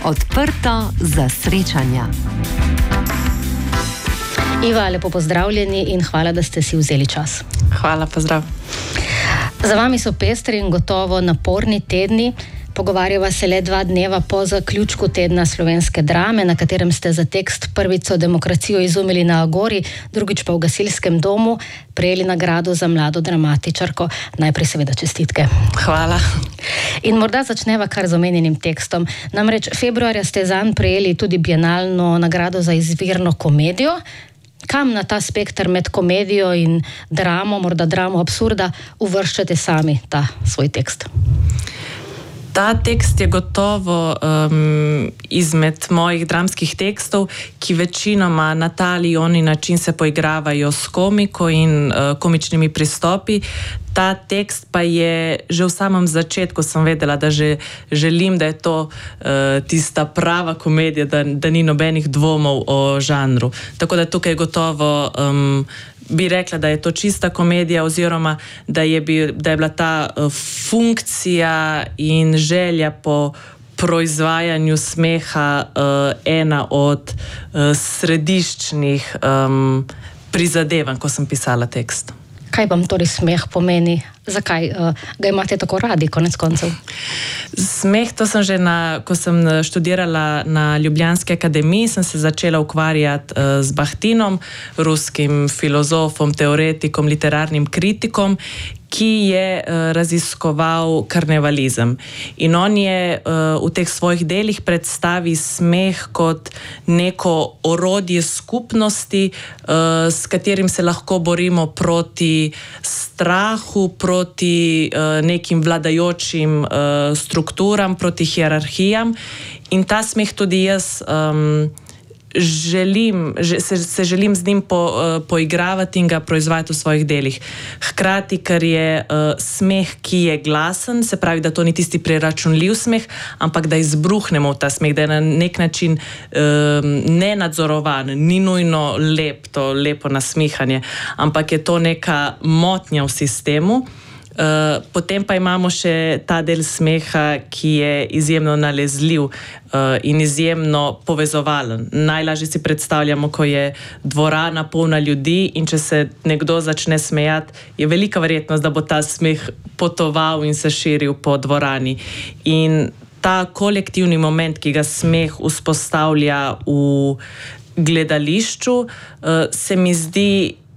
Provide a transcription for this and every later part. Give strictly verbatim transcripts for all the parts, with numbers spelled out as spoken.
Odprto za srečanja. Iva, lepo pozdravljeni in hvala, da ste si vzeli čas. Hvala, pozdrav. Za vami so pestri in gotovo naporni tedni. Pogovarjava se le dva dneva po zaključku tedna slovenske drame, na katerem ste za tekst Prvico demokracijo izumili na Agori, drugič pa v Gasilskem domu prejeli nagrado za mlado dramatičarko. Najprej seveda čestitke. Hvala. In morda začneva kar z omenjenim tekstom. Namreč februarja ste zanj prejeli tudi bienalno nagrado za izvirno komedijo. Kam na ta spekter med komedijo in dramo, morda dramo absurda, uvrščate sami ta svoj tekst? Ta tekst je gotovo um, izmed mojih dramskih tekstov, ki večinoma na ta ali oni način se poigravajo s komiko in uh, komičnimi pristopi. Ta tekst pa je že v samem začetku sem vedela, da že želim, da je to uh, tista prava komedija, da, da ni nobenih dvomov o žanru. Tako da tukaj gotovo um, bi rekla, da je to čista komedija oziroma da je, bi, da je bila ta uh, funkcija in želja po proizvajanju smeha uh, ena od uh, središčnih um, prizadevanj, ko sem pisala tekst. Kaj vam torej smeh pomeni? Zakaj uh, ga imate tako radi, konec koncev? Smeh, to sem že, na, ko sem študirala na Ljubljanski akademiji, sem se začela ukvarjati uh, z Bahtinom, ruskim filozofom, teoretikom, literarnim kritikom, ki je uh, raziskoval karnevalizem. In on je uh, v teh svojih delih predstavi smeh kot neko orodje skupnosti, uh, s katerim se lahko borimo proti strahu, proti uh, nekim vladajočim uh, strukturam, proti hierarhijam. In ta smeh tudi jaz um, želim, se, se želim z njim po, uh, poigravati in ga proizvajati v svojih delih. Hkrati, ker je uh, smeh, ki je glasen, se pravi, da to ni tisti preračunljiv smeh, ampak da izbruhnemo v ta smeh, da je na nek način um, nenadzorovan, ni nujno lep, to lepo nasmihanje, ampak je to neka motnja v sistemu. Uh, potem pa imamo še ta del smeha, ki je izjemno nalezljiv uh, in izjemno povezovalen. Najlažje si predstavljamo, ko je dvorana polna ljudi in če se nekdo začne smejati, je velika verjetnost, da bo ta smeh potoval in se širil po dvorani. In ta kolektivni moment, ki ga smeh vzpostavlja v gledališču, uh, se mi zdi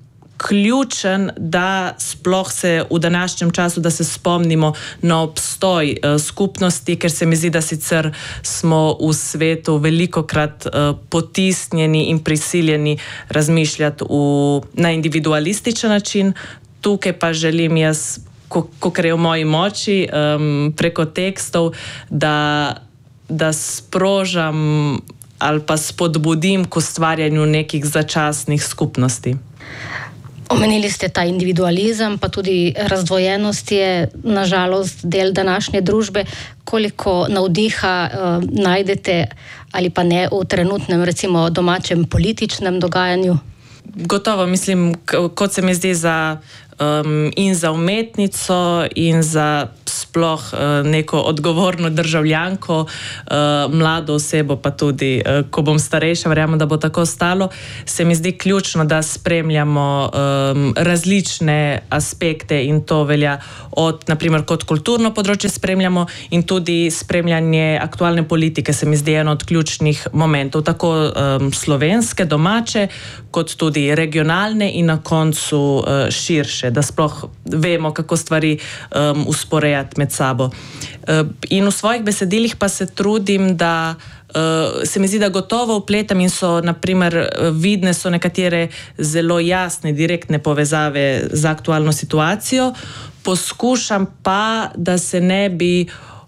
ključen, da sploh se v današnjem času, da se spomnimo na obstoj uh, skupnosti, ker se mi zdi, da sicer smo v svetu velikokrat uh, potisnjeni in prisiljeni razmišljati v, na individualističen način. Tukaj pa želim jaz, kakor je v moji moči, um, preko tekstov, da, da sprožam ali pa spodbudim k ustvarjanju nekih začasnih skupnosti. Omenili ste ta individualizem, pa tudi razdvojenost je nažalost del današnje družbe. Koliko navdiha uh, najdete ali pa ne v trenutnem, recimo, domačem političnem dogajanju? Gotovo, mislim, kot se mi zdi za um, in za umetnico in za sploh uh, neko odgovorno državljanko, uh, mlado osebo, pa tudi, uh, ko bom starejša, verjamem, da bo tako stalo, se mi zdi ključno, da spremljamo um, različne aspekte in to velja od, naprimer, kot kulturno področje spremljamo in tudi spremljanje aktualne politike se mi zdi eno od ključnih momentov, tako um, slovenske, domače, kot tudi regionalne in na koncu uh, širše, da sploh vemo, kako stvari um, usporejati med sabo. Uh, in v svojih besedilih pa se trudim, da uh, se mi zdi, da gotovo vpletam in so, naprimer, vidne so nekatere zelo jasne, direktne povezave z aktualno situacijo. Poskušam pa, da se ne bi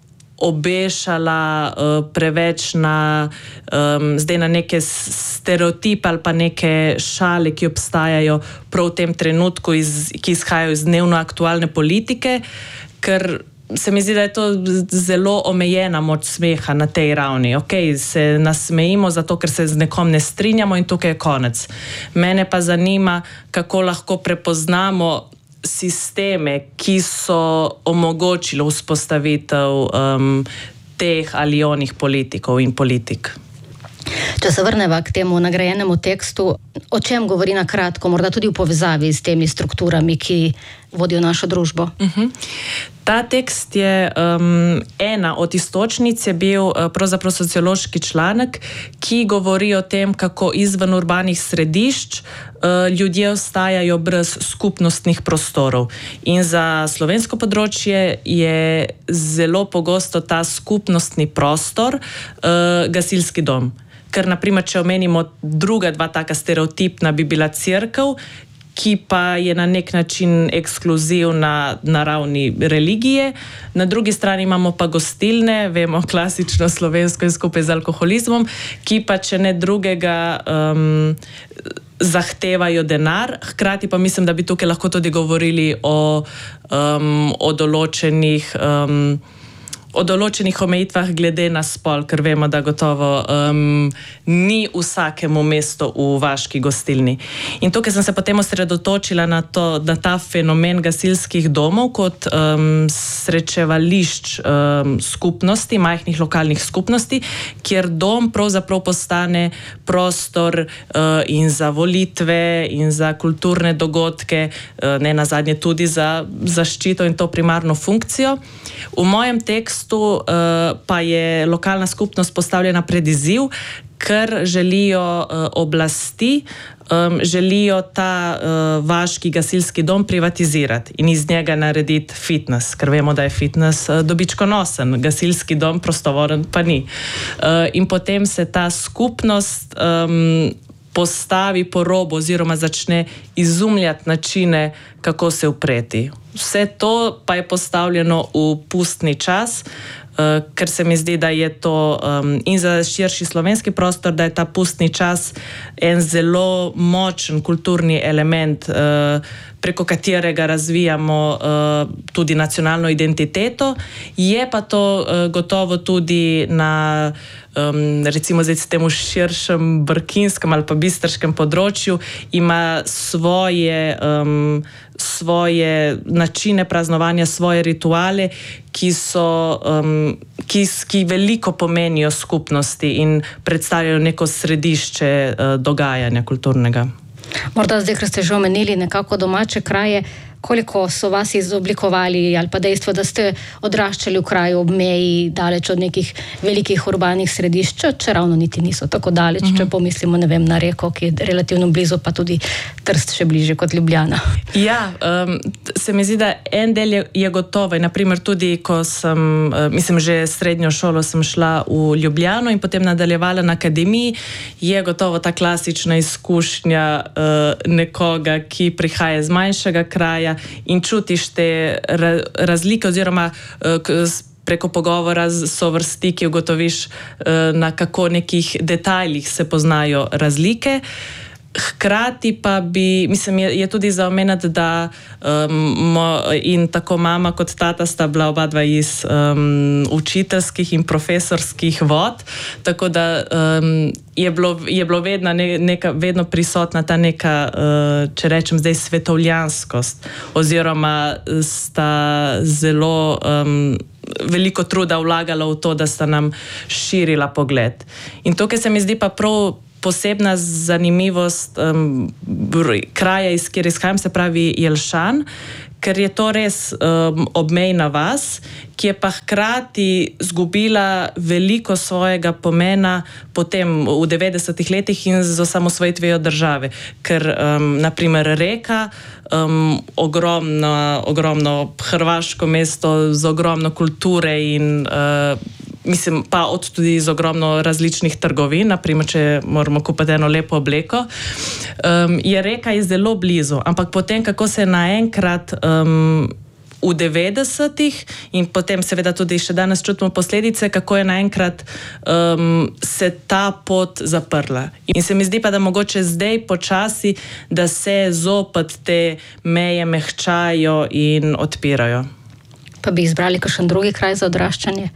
obešala uh, preveč na, um, zdaj na neke stereotipe ali pa neke šale, ki obstajajo prav v tem trenutku, iz, ki izhajajo iz dnevno aktualne politike, ker se mi zdi, da je to zelo omejena moč smeha na tej ravni. Ok, se nasmejimo zato, ker se z nekom ne strinjamo in tukaj je konec. Mene pa zanima, kako lahko prepoznamo sisteme, ki so omogočili vzpostavitev um, teh ali onih politikov in politik. Če se vrneva k temu nagrajenemu tekstu, o čem govori na kratko, morda tudi v povezavi s temi strukturami, ki vodijo našo družbo? Uh-huh. Ta tekst je um, ena od istočnic, je bil uh, pravzaprav sociološki članek, ki govori o tem, kako izven urbanih središč uh, ljudje ostajajo brez skupnostnih prostorov. In za slovensko področje je zelo pogosto ta skupnostni prostor uh, gasilski dom. Ker, naprimer, če omenimo druga dva taka stereotipna, bi bila cerkev, ki pa je na nek način ekskluzivna na ravni religije. Na drugi strani imamo pa gostilne, vemo, klasično slovensko in skupaj z alkoholizmom, ki pa, če ne drugega, um, zahtevajo denar. Hkrati pa mislim, da bi tukaj lahko tudi govorili o, um, o določenih... Um, o določenih omejitvah glede na spol, ker vemo, da gotovo um, ni vsakemu mesto v vaški gostilni. In tukaj sem se potem osredotočila na, to, na ta fenomen gasilskih domov kot um, srečevališč um, skupnosti, majhnih lokalnih skupnosti, kjer dom pravzaprav postane prostor uh, in za volitve in za kulturne dogodke, uh, ne nazadnje tudi za zaščito in to primarno funkcijo. V mojem tekstu Uh, pa je lokalna skupnost postavljena pred izziv, ker želijo uh, oblasti, um, želijo ta uh, vaški gasilski dom privatizirati in iz njega narediti fitness, ker vemo, da je fitness uh, dobičkonosen, gasilski dom prostovoren pa ni. Uh, in potem se ta skupnost um, postavi po robu oziroma začne izumljati načine, kako se upreti. Vse to pa je postavljeno v pustni čas, uh, ker se mi zdi, da je to um, in za širši slovenski prostor, da je ta pustni čas en zelo močen kulturni element, uh, preko katerega razvijamo uh, tudi nacionalno identiteto. Je pa to uh, gotovo tudi na Um, recimo zdaj s tem v širšem brkinskem ali pa bistriškem področju ima svoje, um, svoje načine praznovanja, svoje rituale, ki so, um, ki, ki veliko pomenijo skupnosti in predstavljajo neko središče uh, dogajanja kulturnega. Morda zdaj, ker ste že omenili nekako domače kraje, koliko so vas izoblikovali ali pa dejstvo, da ste odraščali v kraju ob meji, daleč od nekih velikih urbanih središč, če ravno niti niso tako daleč, uh-huh. če pomislimo, ne vem, na Reko, ki je relativno blizu, pa tudi Trst še bliže kot Ljubljana. Ja, um, se mi zdi, da en del je, je gotovo. Naprimer tudi, ko sem, uh, mislim, že srednjo šolo sem šla v Ljubljano in potem nadaljevala na akademiji, je gotovo ta klasična izkušnja uh, nekoga, ki prihaja iz manjšega kraja in čutiš te razlike oziroma preko pogovora z sovrstniki ugotoviš, na kako nekih detajlih se poznajo razlike. Hkrati pa bi, mislim, je, je tudi za omeniti, da um, in tako mama kot tata sta bila oba dva iz um, učiteljskih in profesorskih vod, tako da um, je, bilo, je bilo vedno, ne, neka, vedno prisotna ta neka, uh, če rečem zdaj, svetovljanskost, oziroma sta zelo um, veliko truda vlagala v to, da sta nam širila pogled. In tukaj se mi zdi pa prav posebna zanimivost um, kraja, iz kjer izhajam, se pravi Jelšan, ker je to res um, obmejna vas, ki je pa hkrati zgubila veliko svojega pomena potem v devetdesetih letih in z osamosvojitvijo države. Ker um, naprimer Reka, um, ogromno, ogromno hrvaško mesto z ogromno kulture in uh, mislim, pa od tudi z ogromno različnih trgovin, naprimer, če moramo kupiti eno lepo obleko, um, je Reka je zelo blizu, ampak potem, kako se naenkrat um, v devetdesetih in potem seveda tudi še danes čutimo posledice, kako je naenkrat um, se ta pot zaprla. In se mi zdi pa, da mogoče zdaj počasi, da se zopet te meje mehčajo in odpirajo. Pa bi izbrali kakšen drugi kraj za odraščanje?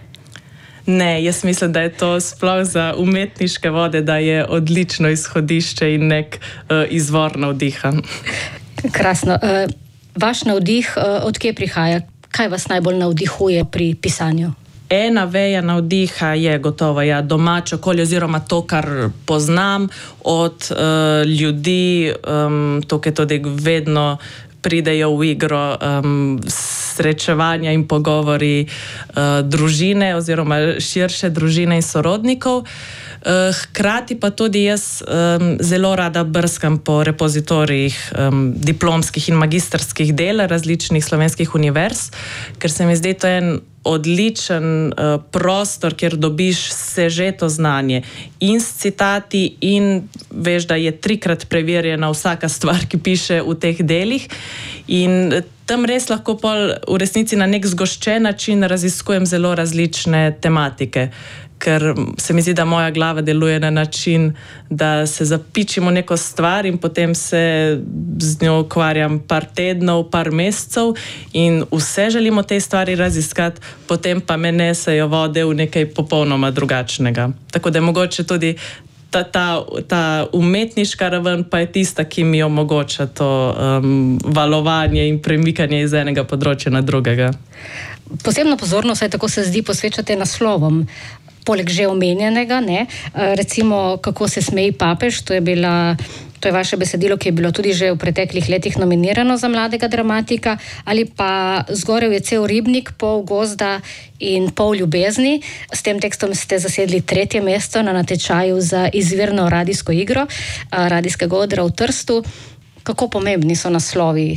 Ne, jaz mislim, da je to sploh za umetniške vode, da je odlično izhodišče in nek uh, izvor navdiha. Krasno. Uh, vaš navdih uh, od kje prihaja? Kaj vas najbolj navdihuje pri pisanju? ena veja navdiha je gotovo ja, domače okolje oziroma to, kar poznam od uh, ljudi, um, tukaj tudi vedno pridejo v igro um, srečevanja in pogovori uh, družine oziroma širše družine in sorodnikov. Uh, hkrati pa tudi jaz um, zelo rada brskam po repozitorijih um, diplomskih in magistrskih del različnih slovenskih univerz, ker se mi zdi to en odličen uh, prostor, kjer dobiš sežeto znanje in s citati in veš, da je trikrat preverjena vsaka stvar, ki piše v teh delih in tam res lahko pol v resnici na nek zgoščen način raziskujem zelo različne tematike, ker se mi zdi, da moja glava deluje na način, da se zapičimo neko stvar in potem se z njo ukvarjam par tednov, par mesecev in vse želimo te stvari raziskati, potem pa me nesejo vode v nekaj popolnoma drugačnega. Tako da je mogoče tudi ta, ta, ta umetniška raven pa je tista, ki mi omogoča to um, valovanje in premikanje iz enega področja na drugega. Posebno pozornost, tako se zdi, posvečate naslovom. Poleg že omenjenega, ne, recimo Kako se smeji papež, to je, bila, to je vaše besedilo, ki je bilo tudi že v preteklih letih nominirano za mladega dramatika, ali pa Zgorel je cel ribnik, pol gozda in pol ljubezni. S tem tekstom ste zasedli tretje mesto na natečaju za izvirno radijsko igro radijskega odra v Trstu. Kako pomembni so naslovi?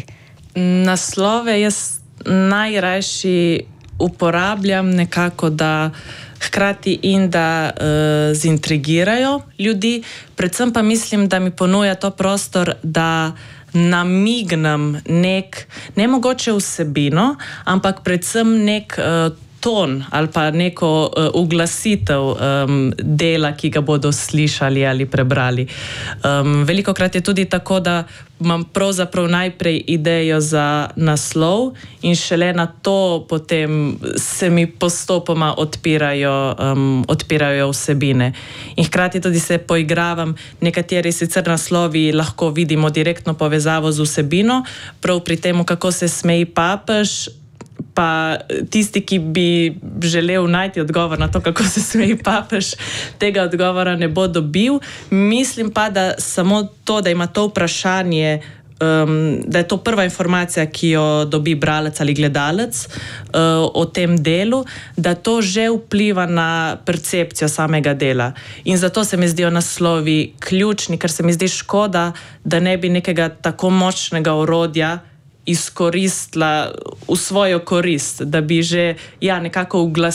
Naslove jaz najrajši uporabljam nekako, da hkrati in da uh, zintrigirajo ljudi, predvsem pa mislim, da mi ponuja to prostor, da namignem nek, ne mogoče vsebino, ampak predvsem nek uh, ton ali pa neko uh, uglasitev um, dela, ki ga bodo slišali ali prebrali. Um, velikokrat je tudi tako, da imam pravzaprav najprej idejo za naslov in šele na to potem se mi postopoma odpirajo, um, odpirajo vsebine. In hkrati tudi se poigravam, nekateri sicer naslovi lahko vidimo direktno povezavo z vsebino, prav pri tem, Kako se smeji papež, pa tisti, ki bi želel najti odgovor na to, kako se smeji papež, tega odgovora ne bo dobil. Mislim pa, da samo to, da ima to vprašanje, um, da je to prva informacija, ki jo dobi bralec ali gledalec uh, o tem delu, da to že vpliva na percepcijo samega dela. In zato se mi zdijo naslovi ključni, ker se mi zdi škoda, da ne bi nekega tako močnega orodja izkoristila v svojo korist, da bi že ja, nekako uglasila